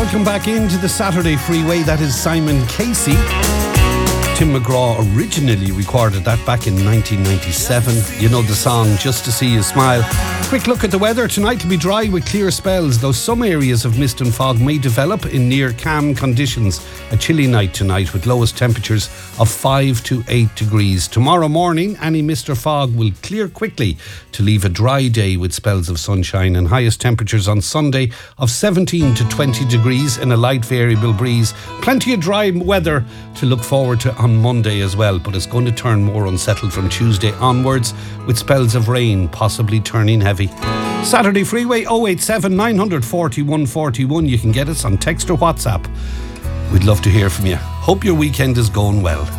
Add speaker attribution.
Speaker 1: Welcome back into the Saturday Freeway. That is Simon Casey. Tim McGraw originally recorded that back in 1997. You know the song, Just to See You Smile. Quick look at the weather. Tonight will be dry with clear spells, though some areas of mist and fog may develop in near calm conditions. A chilly night tonight with lowest temperatures of 5 to 8 degrees. Tomorrow morning, any mist or fog will clear quickly to leave a dry day with spells of sunshine, and highest temperatures on Sunday of 17 to 20 degrees in a light variable breeze. Plenty of dry weather to look forward to on Monday as well, but it's going to turn more unsettled from Tuesday onwards with spells of rain possibly turning heavy. Saturday Freeway 087 940 141. You can get us on text or WhatsApp. We'd love to hear from you. Hope your weekend is going well.